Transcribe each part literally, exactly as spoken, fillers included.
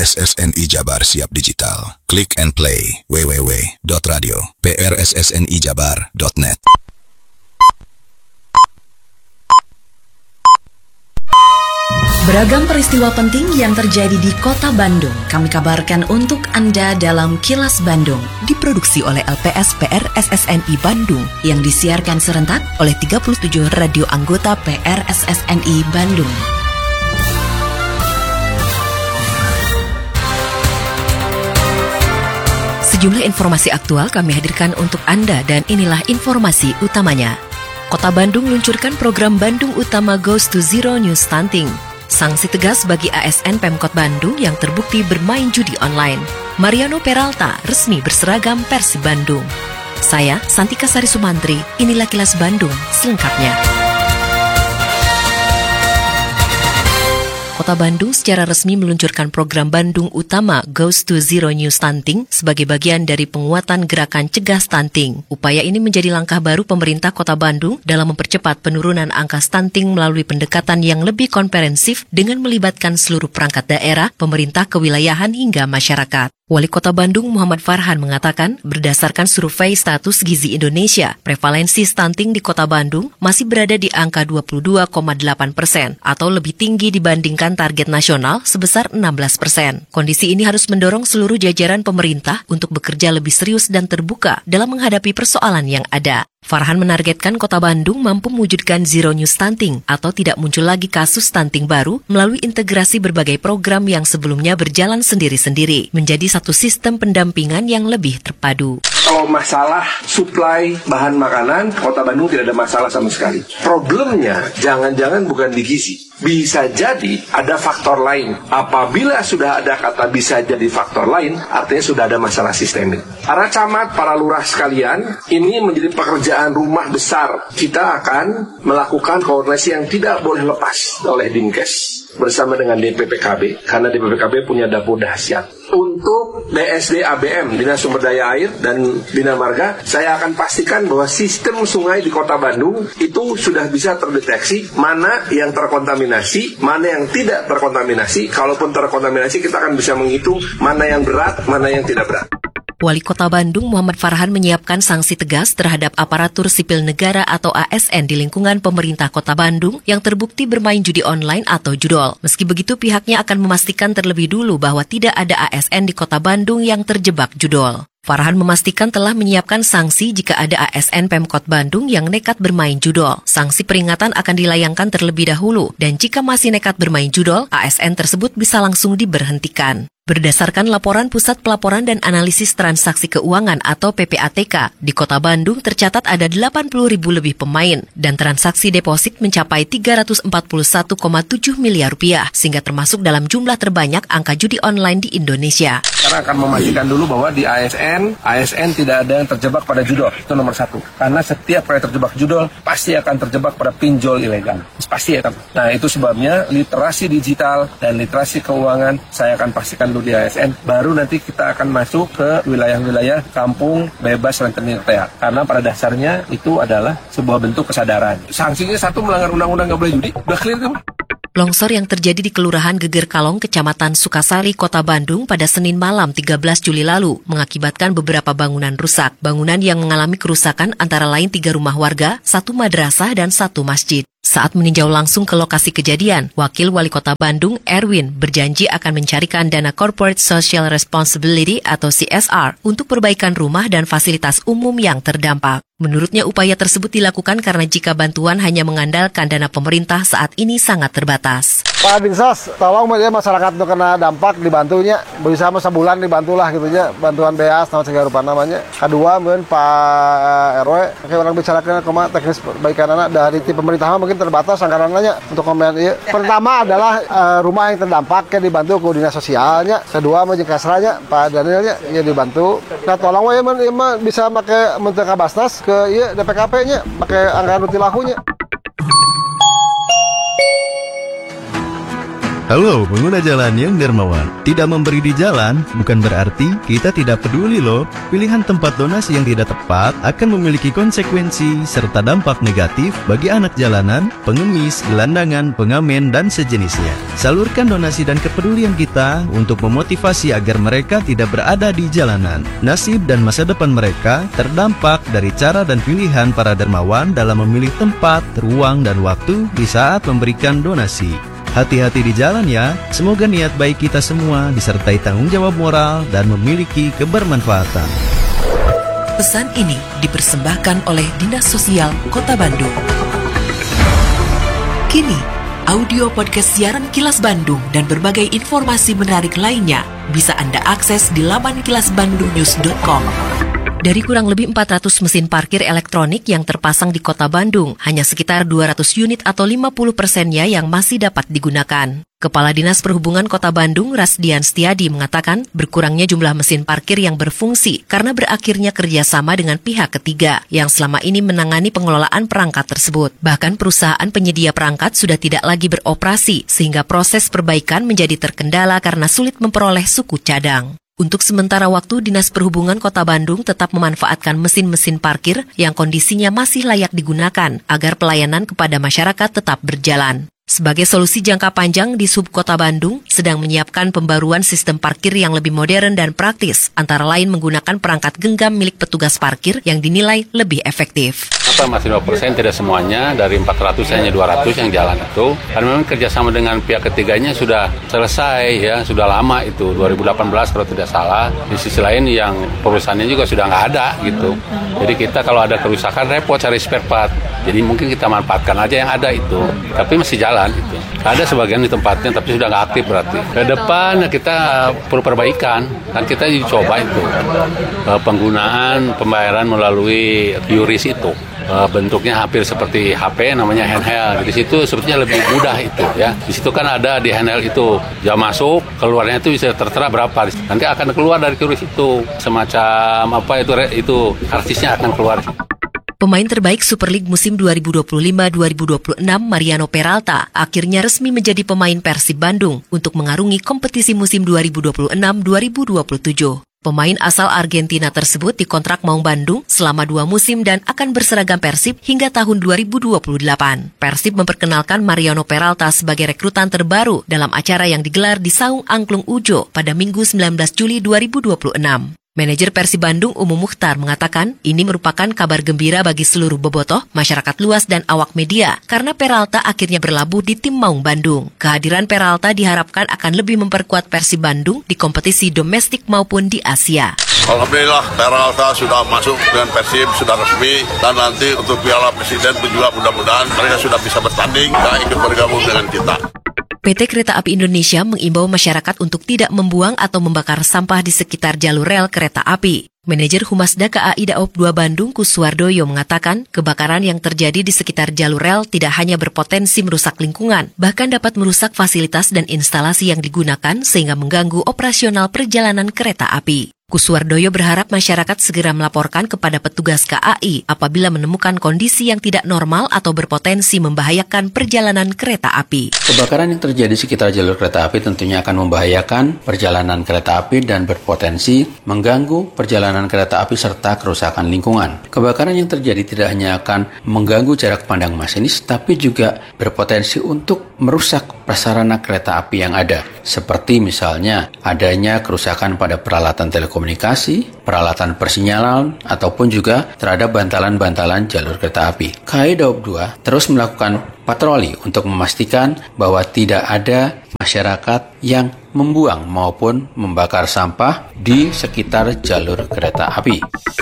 S S N I Jabar Siap Digital. Click and play w w w dot radio p r s s n i jabar dot net. Beragam peristiwa penting yang terjadi di Kota Bandung kami kabarkan untuk Anda dalam Kilas Bandung, diproduksi oleh L P S P R S S N I Bandung yang disiarkan serentak oleh tiga puluh tujuh radio anggota P R S S N I Bandung. Sejumlah informasi aktual kami hadirkan untuk Anda dan inilah informasi utamanya. Kota Bandung luncurkan program Bandung Utama Goes to Zero New Stunting. Sanksi tegas bagi A S N Pemkot Bandung yang terbukti bermain judi online. Mariano Peralta resmi berseragam Persib Bandung. Saya, Santika Sari Sumantri, inilah Kilas Bandung selengkapnya. Kota Bandung secara resmi meluncurkan program Bandung Utama Goes to Zero New Stunting sebagai bagian dari penguatan gerakan cegah stunting. Upaya ini menjadi langkah baru pemerintah Kota Bandung dalam mempercepat penurunan angka stunting melalui pendekatan yang lebih komprehensif dengan melibatkan seluruh perangkat daerah, pemerintah kewilayahan hingga masyarakat. Wali Kota Bandung Muhammad Farhan mengatakan, berdasarkan survei status gizi Indonesia, prevalensi stunting di Kota Bandung masih berada di angka dua puluh dua koma delapan persen atau lebih tinggi dibandingkan target nasional sebesar enam belas persen. Kondisi ini harus mendorong seluruh jajaran pemerintah untuk bekerja lebih serius dan terbuka dalam menghadapi persoalan yang ada. Farhan menargetkan Kota Bandung mampu mewujudkan zero new stunting atau tidak muncul lagi kasus stunting baru melalui integrasi berbagai program yang sebelumnya berjalan sendiri-sendiri menjadi satu sistem pendampingan yang lebih terpadu. Kalau masalah suplai bahan makanan, Kota Bandung tidak ada masalah sama sekali. Problemnya jangan-jangan bukan di gizi. Bisa jadi ada faktor lain. Apabila sudah ada kata bisa jadi faktor lain, artinya sudah ada masalah sistemik. Para camat, para lurah sekalian, ini menjadi pekerjaan rumah besar. Kita akan melakukan koordinasi yang tidak boleh lepas oleh Dinkes bersama dengan D P P K B, karena D P P K B punya dapur dahsyat. Untuk D S D A B M, Dinas Sumber Daya Air dan Bina Marga, saya akan pastikan bahwa sistem sungai di Kota Bandung itu sudah bisa terdeteksi mana yang terkontaminasi, mana yang tidak terkontaminasi. Kalaupun terkontaminasi, kita akan bisa menghitung mana yang berat, mana yang tidak berat. Wali Kota Bandung Muhammad Farhan menyiapkan sanksi tegas terhadap aparatur sipil negara atau A S N di lingkungan pemerintah Kota Bandung yang terbukti bermain judi online atau judol. Meski begitu, pihaknya akan memastikan terlebih dulu bahwa tidak ada A S N di Kota Bandung yang terjebak judol. Farhan memastikan telah menyiapkan sanksi jika ada A S N Pemkot Bandung yang nekat bermain judol. Sanksi peringatan akan dilayangkan terlebih dahulu dan jika masih nekat bermain judol, A S N tersebut bisa langsung diberhentikan. Berdasarkan laporan Pusat Pelaporan dan Analisis Transaksi Keuangan atau P P A T K, di Kota Bandung tercatat ada delapan puluh ribu lebih pemain dan transaksi deposit mencapai tiga ratus empat puluh satu koma tujuh miliar rupiah, sehingga termasuk dalam jumlah terbanyak angka judi online di Indonesia. Karena akan memastikan dulu bahwa di A S N, A S N tidak ada yang terjebak pada judol, itu nomor satu. Karena setiap kali terjebak judol, pasti akan terjebak pada pinjol ilegal. Pasti akan. Nah, itu sebabnya literasi digital dan literasi keuangan saya akan pastikan di A S N, baru nanti kita akan masuk ke wilayah-wilayah kampung bebas rentenir T A. Karena pada dasarnya itu adalah sebuah bentuk kesadaran. Sanksinya satu, melanggar undang-undang nggak boleh judi. Udah clear kan? Longsor yang terjadi di Kelurahan Geger Kalong, Kecamatan Sukasari, Kota Bandung pada Senin malam tiga belas Juli lalu mengakibatkan beberapa bangunan rusak. Bangunan yang mengalami kerusakan antara lain tiga rumah warga, satu madrasah, dan satu masjid. Saat meninjau langsung ke lokasi kejadian, Wakil Wali Kota Bandung, Erwin, berjanji akan mencarikan dana Corporate Social Responsibility atau C S R untuk perbaikan rumah dan fasilitas umum yang terdampak. Menurutnya upaya tersebut dilakukan karena jika bantuan hanya mengandalkan dana pemerintah saat ini sangat terbatas. Pak Dinsos, tolong ya masyarakat itu kena dampak dibantunya, bisa mah sebulan dibantulah gitunya, bantuan B A S nama segala rupa namanya. Kedua, mungkin Pak R W, kayak orang bicarakan koma teknis perbaikan anak dari tim pemerintah mungkin terbatas anggarannya untuk komen iya. Pertama adalah uh, rumah yang terdampak ya dibantu ke dinas sosialnya. Kedua, mungkin kasranya Pak Danielnya ya dibantu. Nah tolong ya man, ya, man, bisa pakai Menteri Kabasnas ke iya D P K P-nya, pakai anggaran rutilahunya. Halo pengguna jalan yang dermawan. Tidak memberi di jalan bukan berarti kita tidak peduli loh. Pilihan tempat donasi yang tidak tepat akan memiliki konsekuensi serta dampak negatif bagi anak jalanan, pengemis, gelandangan, pengamen, dan sejenisnya. Salurkan donasi dan kepedulian kita untuk memotivasi agar mereka tidak berada di jalanan. Nasib dan masa depan mereka terdampak dari cara dan pilihan para dermawan dalam memilih tempat, ruang, dan waktu di saat memberikan donasi. Hati-hati di jalan ya, semoga niat baik kita semua disertai tanggung jawab moral dan memiliki kebermanfaatan. Pesan ini dipersembahkan oleh Dinas Sosial Kota Bandung. Kini, audio podcast siaran Kilas Bandung dan berbagai informasi menarik lainnya bisa Anda akses di laman kilas bandung news dot com. Dari kurang lebih empat ratus mesin parkir elektronik yang terpasang di Kota Bandung, hanya sekitar dua ratus unit atau lima puluh persennya yang masih dapat digunakan. Kepala Dinas Perhubungan Kota Bandung, Rasdian Setiadi, mengatakan berkurangnya jumlah mesin parkir yang berfungsi karena berakhirnya kerjasama dengan pihak ketiga yang selama ini menangani pengelolaan perangkat tersebut. Bahkan perusahaan penyedia perangkat sudah tidak lagi beroperasi sehingga proses perbaikan menjadi terkendala karena sulit memperoleh suku cadang. Untuk sementara waktu, Dinas Perhubungan Kota Bandung tetap memanfaatkan mesin-mesin parkir yang kondisinya masih layak digunakan agar pelayanan kepada masyarakat tetap berjalan. Sebagai solusi jangka panjang, di Sub Kota Bandung sedang menyiapkan pembaruan sistem parkir yang lebih modern dan praktis, antara lain menggunakan perangkat genggam milik petugas parkir yang dinilai lebih efektif. Apa masih dua persen, tidak semuanya, dari empat ratus hanya dua ratus yang jalan itu. Karena memang kerjasama dengan pihak ketiganya sudah selesai ya, sudah lama itu, dua ribu delapan belas kalau tidak salah. Di sisi lain yang perusahaannya juga sudah nggak ada gitu. Jadi kita kalau ada kerusakan repot cari spare part. Jadi mungkin kita manfaatkan aja yang ada itu, tapi masih jalan itu. Ada sebagian di tempatnya tapi sudah nggak aktif berarti. Ke depan kita perlu perbaikan, kan kita dicoba itu penggunaan pembayaran melalui Q R I S itu. Bentuknya hampir seperti H P, namanya handheld. Di situ sebetulnya lebih mudah itu ya. Di situ kan ada di handheld itu jam masuk, keluarnya itu bisa tertera berapa. Nanti akan keluar dari Q R I S itu semacam apa itu itu karcisnya akan keluar. Pemain terbaik Super League musim dua ribu dua puluh lima dua ribu dua puluh enam Mariano Peralta akhirnya resmi menjadi pemain Persib Bandung untuk mengarungi kompetisi musim dua ribu dua puluh enam dua ribu dua puluh tujuh. Pemain asal Argentina tersebut dikontrak Maung Bandung selama dua musim dan akan berseragam Persib hingga tahun dua ribu dua puluh delapan. Persib memperkenalkan Mariano Peralta sebagai rekrutan terbaru dalam acara yang digelar di Saung Angklung Ujo pada Minggu sembilan belas Juli dua ribu dua puluh enam. Manajer Persib Bandung Umu Mukhtar mengatakan ini merupakan kabar gembira bagi seluruh bobotoh, masyarakat luas dan awak media karena Peralta akhirnya berlabuh di tim Maung Bandung. Kehadiran Peralta diharapkan akan lebih memperkuat Persib Bandung di kompetisi domestik maupun di Asia. Alhamdulillah Peralta sudah masuk dengan Persib, sudah resmi, dan nanti untuk Piala Presiden juga mudah-mudahan mereka sudah bisa bertanding dan ikut bergabung dengan kita. P T Kereta Api Indonesia mengimbau masyarakat untuk tidak membuang atau membakar sampah di sekitar jalur rel kereta api. Manajer Humas D A K A I Daob dua Bandung Kuswardoyo mengatakan kebakaran yang terjadi di sekitar jalur rel tidak hanya berpotensi merusak lingkungan, bahkan dapat merusak fasilitas dan instalasi yang digunakan sehingga mengganggu operasional perjalanan kereta api. Kuswardoyo berharap masyarakat segera melaporkan kepada petugas K A I apabila menemukan kondisi yang tidak normal atau berpotensi membahayakan perjalanan kereta api. Kebakaran yang terjadi di sekitar jalur kereta api tentunya akan membahayakan perjalanan kereta api dan berpotensi mengganggu perjalanan kereta api serta kerusakan lingkungan. Kebakaran yang terjadi tidak hanya akan mengganggu jarak pandang masinis, tapi juga berpotensi untuk merusak prasarana kereta api yang ada, seperti misalnya adanya kerusakan pada peralatan telekomunikasi, komunikasi, peralatan persinyalan, ataupun juga terhadap bantalan-bantalan jalur kereta api. K A I Daob dua terus melakukan patroli untuk memastikan bahwa tidak ada masyarakat yang membuang maupun membakar sampah di sekitar jalur kereta api.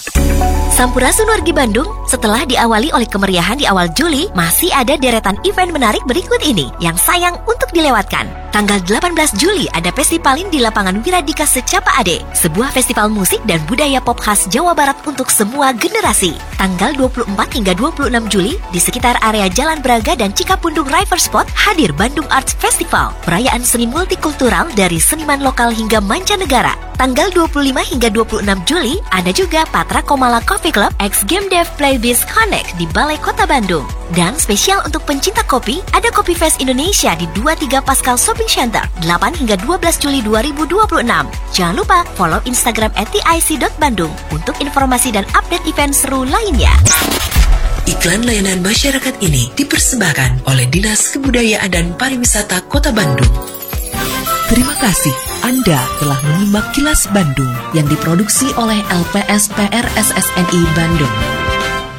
Sampurasun wargi Bandung, setelah diawali oleh kemeriahan di awal Juli, masih ada deretan event menarik berikut ini yang sayang untuk dilewatkan. Tanggal delapan belas Juli ada festivalin di lapangan Wiradika Secapa Ade, sebuah festival musik dan budaya pop khas Jawa Barat untuk semua generasi. Tanggal dua puluh empat hingga dua puluh enam Juli, di sekitar area Jalan Braga dan Cikapundung River Spot, hadir Bandung Arts Festival, perayaan seni multikultural dari seniman lokal hingga mancanegara. Tanggal dua puluh lima hingga dua puluh enam Juli, ada juga Patra Komala Coffee Club X Game Dev Playbiz Connect di Balai Kota Bandung. Dan spesial untuk pencinta kopi, ada Kopi Fest Indonesia di dua puluh tiga Pascal Shopping Center, delapan hingga dua belas Juli dua ribu dua puluh enam. Jangan lupa follow Instagram at t i c dot bandung untuk informasi dan update event seru lainnya. Iklan layanan masyarakat ini dipersembahkan oleh Dinas Kebudayaan dan Pariwisata Kota Bandung. Terima kasih Anda telah menyimak Kilas Bandung yang diproduksi oleh L P S P R S S N I Bandung.